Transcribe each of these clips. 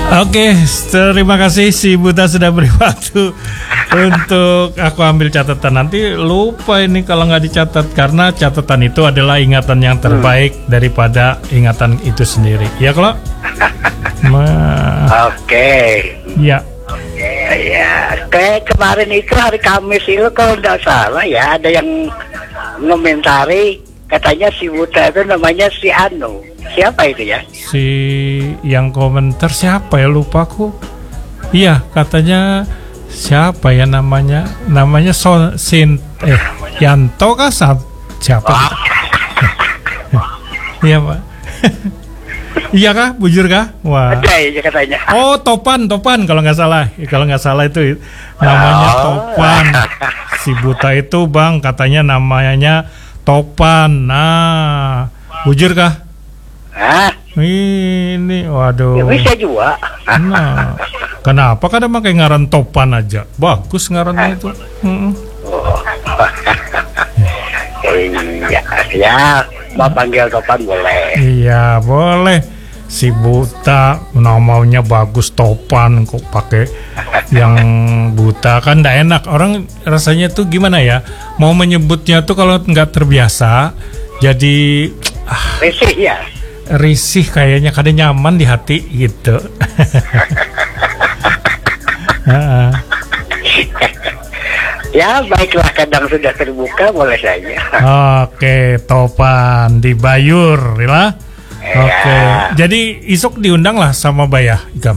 Oke, terima kasih si Buta sudah beri waktu untuk aku ambil catatan. Nanti lupa ini kalau nggak dicatat, karena catatan itu adalah ingatan yang terbaik daripada ingatan itu sendiri. Ya kalau? Oke. Ya. Ya, kayak kemarin itu hari Kamis itu kalau nggak salah ya, ada yang ngomentari katanya si Buta itu namanya si Anu. Siapa itu ya? Si yang komentar siapa ya, lupa aku. Iya, katanya siapa ya namanya? Namanya Yanto kah? Siapa? Iya, Pak. Iya kah? Bujur kah? Wah. Ada ya katanya. Oh, Topan kalau nggak salah. Kalau nggak salah itu namanya Topan. Si Buta itu Bang katanya namanya Topan. Nah, bujur kah? Hah? Ini, waduh. Ya bisa juga. Nah, kenapa kan emang kayak ngaran Topan aja? Bagus ngarannya itu. Iya, ya, mau panggil Topan boleh. Iya, boleh. Si Buta namanya bagus Topan, kok pakai yang Buta, kan nggak enak. Orang rasanya tuh gimana ya? Mau menyebutnya tuh kalau nggak terbiasa, jadi Risih ya. Risih kayaknya, kadang nyaman di hati gitu. Ya baiklah, kadang sudah terbuka boleh saja. Oke, Topan di Bayur, ya. Oke, jadi isuk diundang lah sama Bayah Ikam.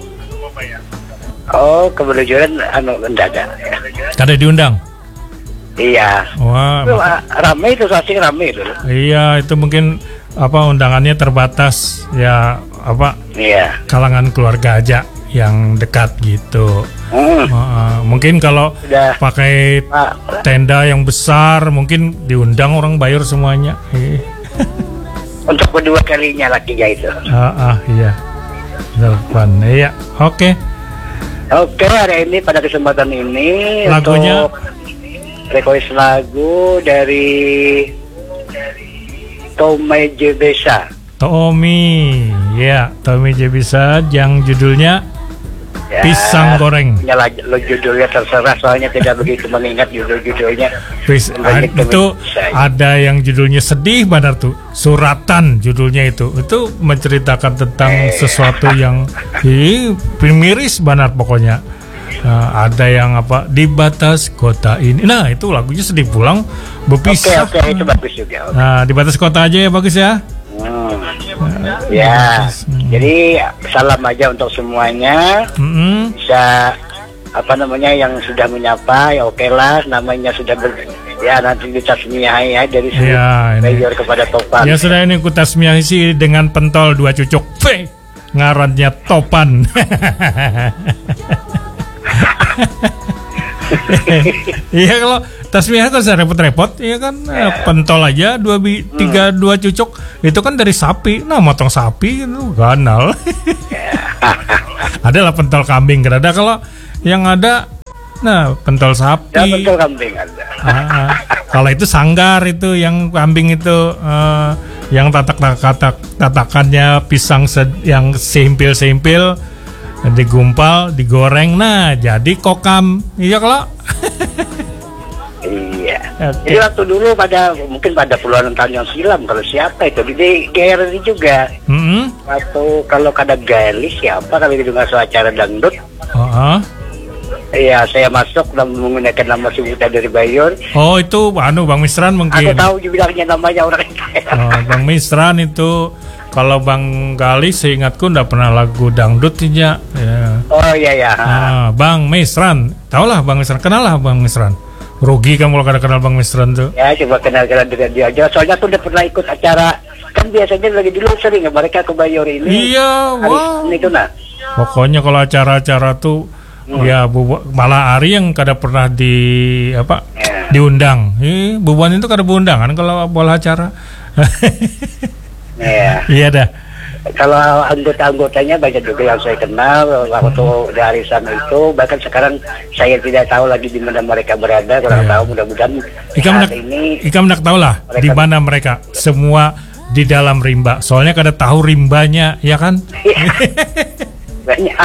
Oh, kebetulan mendadak. Kada diundang. Iya. Wah, rame itu, asing rame itu. Iya, itu mungkin undangannya terbatas ya, Iya. kalangan keluarga aja yang dekat gitu. Mungkin kalau pakai tenda yang besar mungkin diundang orang Bayur semuanya. Untuk kedua kalinya lakinya itu. Iya. Depan. Iya. Oke, hari ini pada kesempatan ini lagunya untuk request lagu dari Tommy Jebesa. Tommy Jebesa yang judulnya Pisang Goreng. Lo judulnya terserah, soalnya tidak begitu mengingat judul-judulnya. Itu ada yang judulnya sedih benar tuh, Suratan judulnya itu menceritakan tentang sesuatu yang miris benar pokoknya. Ada yang di batas kota ini. Nah, itu lagunya sedih pulang berpisah. Oke, itu bagus juga. Nah, di batas kota aja ya, bagus ya. Ya, jadi salam aja untuk semuanya. Bisa yang sudah menyapa ya oke lah, namanya sudah nanti ditasmiyah ya dari Bayur kepada Topan. Ya sudah, ini ku tasmiyah sih dengan pentol 2 cucuk. Ngarannya Topan. Iya, kalau tasmiyah kan saya repot-repot, iya kan, pentol aja 2 cucuk itu kan dari sapi. Nah, motong sapi itu ganal. Adalah pentol kambing, ada kalau yang ada pentol sapi. Ya, pentol kambing ada. Kalau itu sanggar, itu yang kambing itu yang tatakannya pisang yang sempil digumpal, digoreng, jadi kokam. Iya kalau. Iya. Okay. Jadi waktu dulu mungkin pada puluhan tahun yang silam, kalau siapa itu di GRI juga. Waktu kalau kada gali siapa kalau itu nggak acara dangdut. Iya, saya masuk dan menggunakan nama si Buta dari Bayur. Oh, itu Bang Misran mungkin. Aku tahu bilangnya namanya orang itu. Bang Misran itu. Kalau Bang Gali seingatku nggak pernah lagu dangdut ya. Oh iya. Bang Misran, tau lah Bang Misran, kenal lah Bang Misran. Rugi kan kalau kada kenal Bang Misran tuh. Ya, coba kenal dengan dia aja. Soalnya tuh udah pernah ikut acara, kan biasanya lagi dulu sering mereka ke Bayur ini. Iya, wah. Itu Pokoknya kalau acara-acara tuh ya malah Ari yang kada pernah diundang. Bubuan itu kada diundang kan kalau bola acara. Iya dah. Kalau anggota-anggotanya banyak juga yang saya kenal waktu dari sana itu, bahkan sekarang saya tidak tahu lagi di mana mereka berada. Kurang tahu, mudah-mudahan Ikam nak tahu lah di mana mereka semua di dalam rimba. Soalnya kada tahu rimbanya, ya kan? banyak.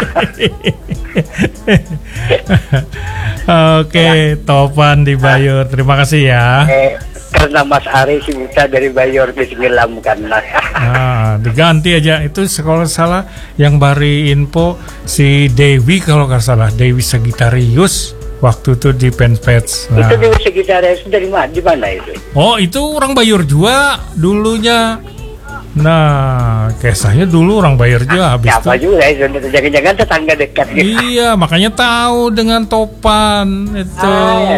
Oke, Topan di Bayur. Terima kasih ya. Karena Mas Ari Sibuta dari Bayur bismillah Nah, diganti aja itu sekolah salah yang bari info si Dewi kalau nggak salah, Dewi Sagitarius waktu itu di Penpets. Nah. Itu Dewi Sagitarius dari mana? Di mana itu? Oh, itu orang Bayur juga dulunya. Nah, kisahnya dulu orang Bayur juga habis siapa itu. Juga itu jangan-jangan tetangga dekat gitu. Iya, makanya tahu dengan Topan itu.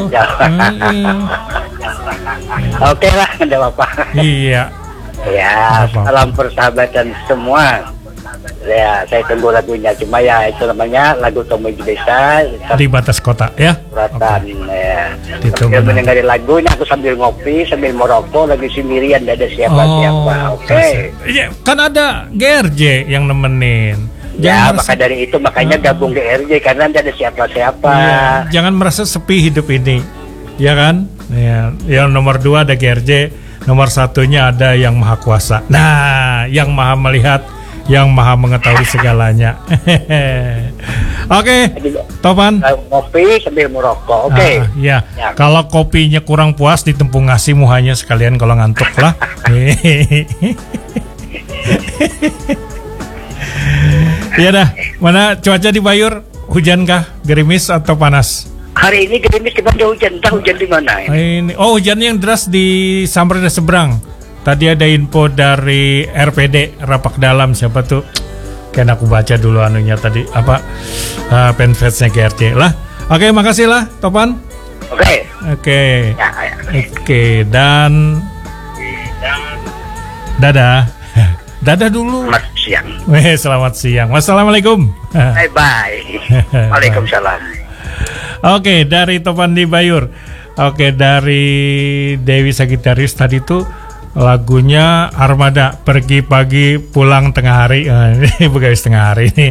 Oke lah, enggak apa-apa. Iya. Ya, salam persahabatan semua. Ya, saya tunggu lagunya. Cuma ya itu namanya lagu Tommy Desa di batas kota ya. Suratan ya. Sambil mendengar lagunya aku sambil ngopi, sambil merokok lagi sendirian, tidak ada siapa-siapa. Oke. Iya, kan ada GRJ yang nemenin. Ya, maka dari itu makanya gabung GRJ karena tidak ada siapa-siapa. Ya, jangan merasa sepi hidup ini. Ya kan? Ya, yang nomor 2 ada GRJ, nomor 1-nya ada yang maha kuasa. Nah, yang maha melihat, yang maha mengetahui segalanya. Oke, Topan. Kopi sambil merokok. Oke. Ya. Kalau kopinya kurang puas ditempung ngasih muhanya sekalian kalau ngantuk lah. Iya dah. Mana cuaca di Bayur? Hujan kah? Gerimis atau panas? Hari ini gerimis, kita ada hujan. Entah hujan di mana ini? Oh, hujannya yang deras di Samarinda seberang. Tadi ada info dari RPD Rapak Dalam, siapa tuh? Kan aku baca dulu anunya tadi apa fanpage-nya GRJ lah. Oke, makasih lah Topan. Oke. Oke, dan dadah. Dadah dulu. Selamat siang. Selamat siang. Wassalamualaikum. Bye. Waalaikumsalam. Oke, dari Topan di Bayur. Oke, dari Dewi Sagitarius tadi tuh lagunya Armada, pergi pagi pulang tengah hari. Ini begawi setengah hari ini.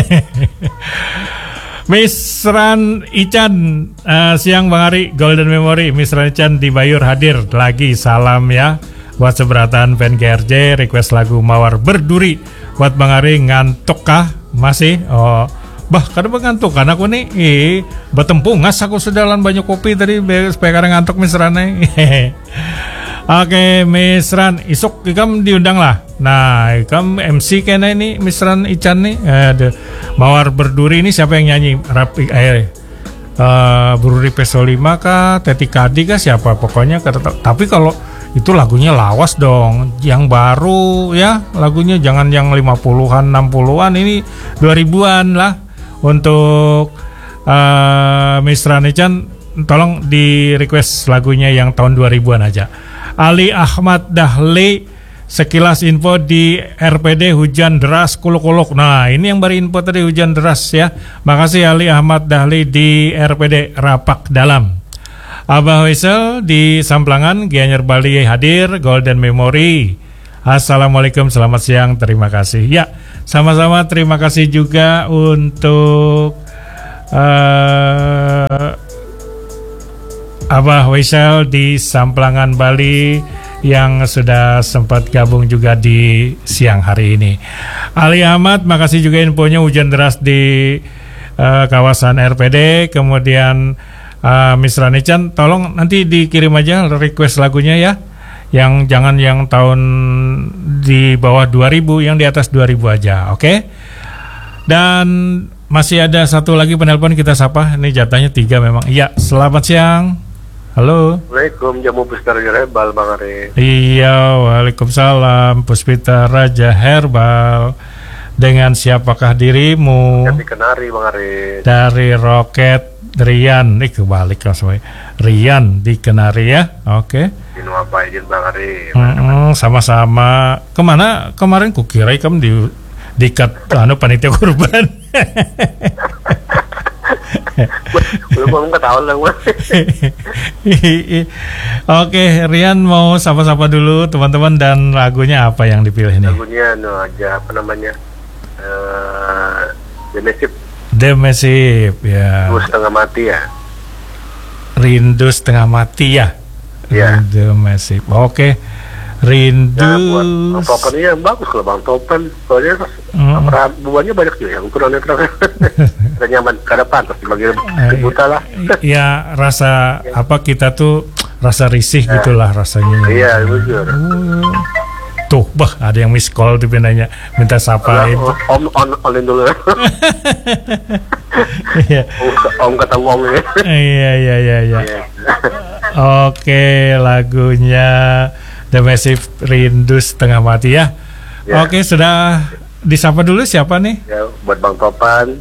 Miss Ran Ican, siang Bang Ari, Golden Memory. Miss Ran Ican di Bayur hadir lagi, salam ya buat seberatan fan GRJ, request lagu Mawar Berduri buat Bang Ari. Ngantuk kah? Masih? Oh, bah, kadang ngantuk kan aku nih. Betempungas aku sedalan banyak kopi tadi supaya kadang ngantuk Miss Ran. Oke, Miss Ran, isuk ikam diundang lah. Nah, ikam MC kena ini Miss Ran Ican nih. Mawar Berduri ini siapa yang nyanyi? Berduri Peso 5 kah? Teti Kadi kah? Siapa? Pokoknya tapi kalau itu lagunya lawas dong. Yang baru ya, lagunya jangan yang 50-an, 60-an, ini 2000-an lah. Untuk Miss Ran Ican, tolong di request lagunya yang tahun 2000-an aja. Ali Ahmad Dahli, sekilas info di RPD hujan deras kuluk-kuluk. Nah, ini yang baru info tadi hujan deras ya. Makasih Ali Ahmad Dahli di RPD Rapak Dalam. Abah Waisel di Samplangan, Gianyar Bali hadir, Golden Memory. Assalamualaikum, selamat siang, terima kasih. Ya, sama-sama terima kasih juga untuk Abah Waisel di Samplangan Bali yang sudah sempat gabung juga di siang hari ini. Ali Ahmad, makasih juga infonya hujan deras di kawasan RPD. Kemudian Miss Ranichan, tolong nanti dikirim aja request lagunya ya. Yang jangan yang tahun di bawah 2000, yang di atas 2000 aja, oke? Dan masih ada satu lagi penelpon, kita sapa. Ini jatahnya 3 memang. Iya, selamat siang. Halo. Assalamualaikum, Jamu Puspita Raja Herbal, Bang Ari. Iya, waalaikumsalam, Puspita Raja Herbal. Dengan siapakah dirimu? Dari Kenari, Bang Ari. Dari Roket Rian. Kebalik langsung. Rian di Kenari ya. Oke. Ini apa izin Bang Ari? Sama-sama. Kemana kemarin kukira kamu dikat panitia kurban. Belum ketahuan lah. Oke, Rian mau sapa-sapa dulu teman-teman, dan lagunya apa yang dipilih nih? Lagunya aja apa namanya? Demesip ya. Rindu setengah mati ya. Rindu setengah mati ya. Ya. Demesip. Oke. Rindu. Ya, buat Bang Topan ini yang bagus kalau Bang Topan. Soalnya buahnya banyak juga yang tunanetra. Kita nyaman ke depan terus dibagi buta lah. Ya rasa apa kita tuh rasa risih gitulah rasanya. Iya, jujur. Tuh, ada yang miss call tuh nanya minta sapain. Olin dulu. Iya. Om ketemu Om ya. Iya. Oke, lagunya The Massive, Rindu Setengah Mati ya. Oke, sudah disapa dulu siapa nih? Ya, buat Bang Topan.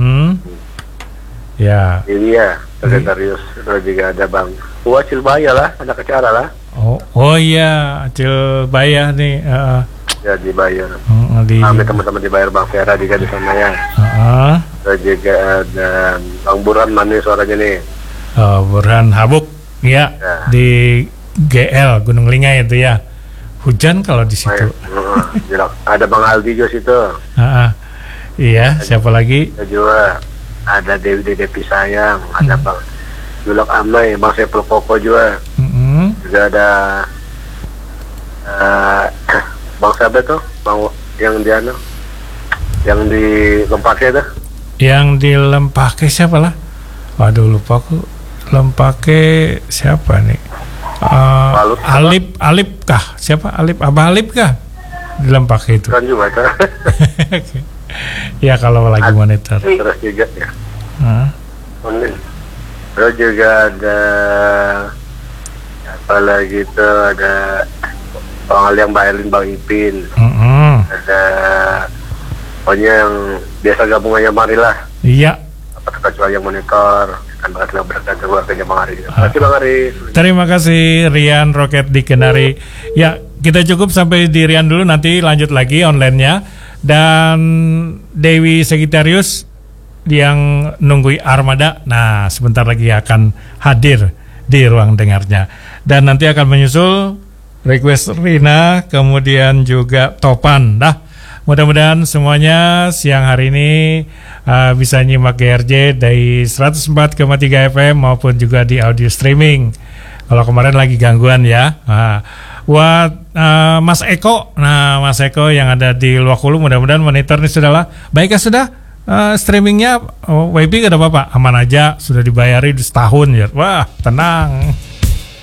Ya. Ini ya, Sekretarius. Terus juga ada Bang Acil Baya lah, anak acara lah. Oh iya, Acil Baya nih. Ya dibayar. Kami teman-teman dibayar Bang Vera juga di sana ya. Terus juga ada Bang Burhan, mana suaranya nih? Burhan Habuk, ya. Di GL Gunung Lingga itu ya. Hujan kalau di situ. Ada Bang Aldi juga situ. Iya, siapa lagi? Juga ada Dewi Pisayang, ada Bang Julak Amai, Bang Sepul Koko juga. Juga ada Bang siapa tuh? Bang yang di yang di Lempake tuh. Yang di Lempake siapa lah? Waduh lupa aku. Lempake siapa nih? Alip kah? Siapa? Abah Alip kah? Di Lempake itu. Kan juga kan. Ya kalau lagi monitor. Terus juga ya. Terus juga ada apa lagi tuh, ada Bang Aliang, Mbak Elin, Bang Ipin. Ada pokoknya yang biasa gabungannya Mari lah. Iya. Apa kecuali yang monitor. Berkat keluarganya Bang Ari. Terima kasih Bang Ari. Terima kasih Rian Roket di Kenari. Ya, kita cukup sampai di Rian dulu, nanti lanjut lagi online-nya. Dan Dewi Sekretarius yang nunggui Armada, nah sebentar lagi akan hadir di ruang dengarnya. Dan nanti akan menyusul request Rina, kemudian juga Topan. Mudah-mudahan semuanya siang hari ini bisa nyimak GRJ dari 104,3 FM maupun juga di audio streaming. Kalau kemarin lagi gangguan ya. Buat Mas Eko, Mas Eko yang ada di Luakulu, mudah-mudahan monitor ini sudahlah. Baik ya sudah streamingnya, WiFi gak ada apa-apa, aman aja, sudah dibayari setahun ya. Wah, tenang.